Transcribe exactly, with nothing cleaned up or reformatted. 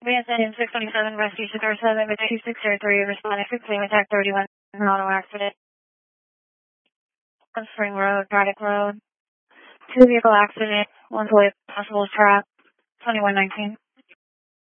B S N six twenty-seven, rescue six oh seven, with two six zero three, responding six, attack thirty-one, auto accident. On Spring Road, Braddock Road. Two vehicle accident, one way possible trap, twenty-one nineteen.